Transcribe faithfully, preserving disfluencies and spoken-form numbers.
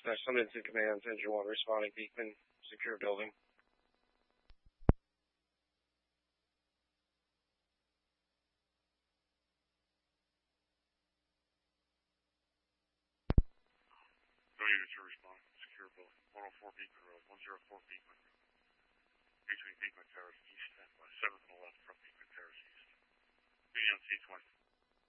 Dispatch, some instant command, Engine one responding, Beekman, secure building. No units are responding, secure building, one oh four Beekman Road, one oh four Beekman Road. Between Beekman Terrace East and West, seventh and left from Beekman Terrace East. Medium C twenty.